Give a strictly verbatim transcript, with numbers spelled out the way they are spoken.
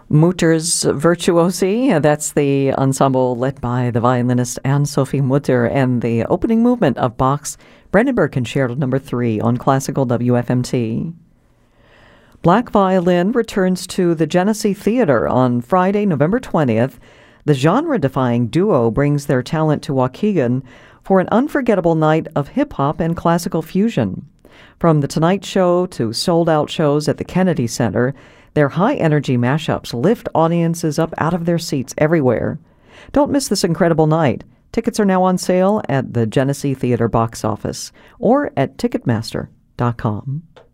Mutter's Virtuosi, that's the ensemble led by the violinist Anne-Sophie Mutter, and the opening movement of Bach's Brandenburg Concerto number three on Classical W F M T. Black Violin returns to the Genesee Theater on Friday, November twentieth. The genre-defying duo brings their talent to Waukegan for an unforgettable night of hip-hop and classical fusion. From The Tonight Show to sold-out shows at the Kennedy Center, their high-energy mashups lift audiences up out of their seats everywhere. Don't miss this incredible night. Tickets are now on sale at the Genesee Theater box office or at Ticketmaster dot com.